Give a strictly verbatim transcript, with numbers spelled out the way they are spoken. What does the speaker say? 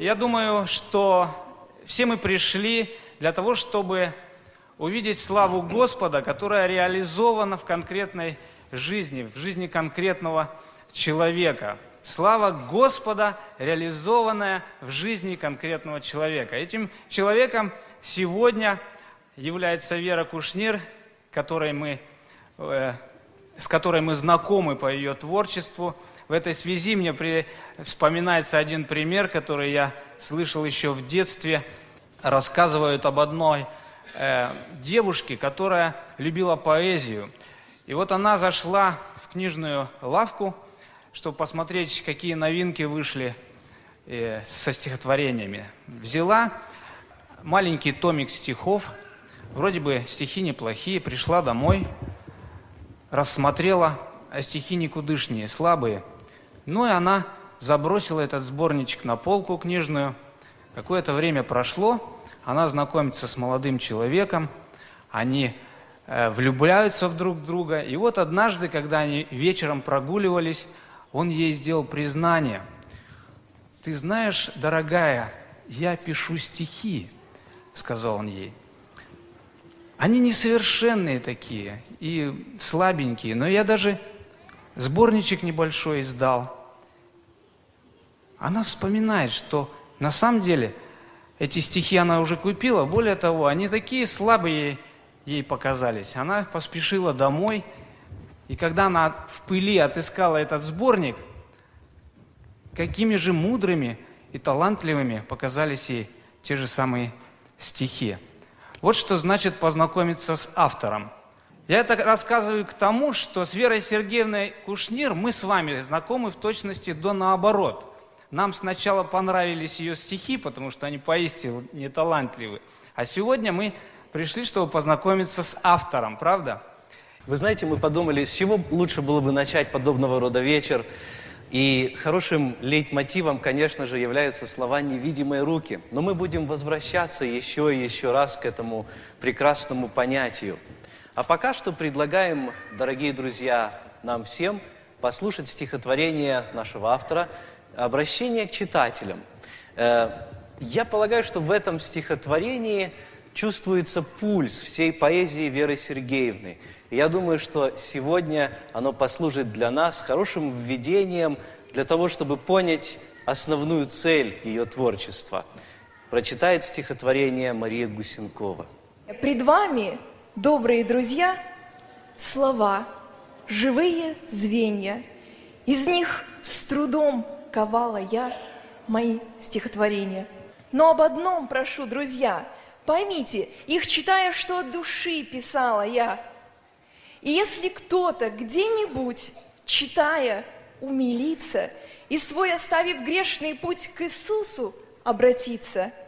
Я думаю, что все мы пришли для того, чтобы увидеть славу Господа, которая реализована в конкретной жизни, в жизни конкретного человека. Слава Господа, реализованная в жизни конкретного человека. Этим человеком сегодня является Вера Кушнир, которой мы, э, с которой мы знакомы по ее творчеству. В этой связи мне при... вспоминается один пример, который я слышал еще в детстве. Рассказывают об одной э, девушке, которая любила поэзию. И вот она зашла в книжную лавку, чтобы посмотреть, какие новинки вышли э, со стихотворениями. Взяла маленький томик стихов, вроде бы стихи неплохие, пришла домой, рассмотрела, а стихи никудышние, слабые. Ну и она забросила этот сборничек на полку книжную. Какое-то время прошло, она знакомится с молодым человеком, они э, влюбляются в друг друга. И вот однажды, когда они вечером прогуливались, он ей сделал признание. «Ты знаешь, дорогая, я пишу стихи», — сказал он ей. «Они несовершенные такие и слабенькие, но я даже сборничек небольшой издал». Она вспоминает, что на самом деле эти стихи она уже купила. Более того, они такие слабые ей, ей показались. Она поспешила домой, и когда она в пыли отыскала этот сборник, какими же мудрыми и талантливыми показались ей те же самые стихи. Вот что значит познакомиться с автором. Я это рассказываю к тому, что с Верой Сергеевной Кушнир мы с вами знакомы в точности до наоборот. Нам сначала понравились ее стихи, потому что они поистине неталантливы. А сегодня мы пришли, чтобы познакомиться с автором, правда? Вы знаете, мы подумали, с чего лучше было бы начать подобного рода вечер. И хорошим лейтмотивом, конечно же, являются слова «невидимые руки». Но мы будем возвращаться еще и еще раз к этому прекрасному понятию. А пока что предлагаем, дорогие друзья, нам всем послушать стихотворение нашего автора «Обращение к читателям». Я полагаю, что в этом стихотворении чувствуется пульс всей поэзии Веры Сергеевны. И я думаю, что сегодня оно послужит для нас хорошим введением для того, чтобы понять основную цель ее творчества. Прочитает стихотворение Мария Гусенкова. Пред вами, добрые друзья, слова, живые звенья. Из них с трудом ковала я мои стихотворения. Но об одном прошу, друзья, поймите, их читая, что от души писала я. И если кто-то где-нибудь, читая, умилится и свой, оставив грешный путь к Иисусу, обратится,